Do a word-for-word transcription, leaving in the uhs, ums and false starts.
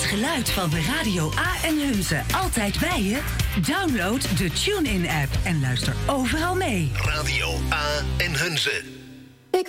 Het geluid van Radio A en Hunze altijd bij je? Download de TuneIn-app en luister overal mee. Radio A en Hunze.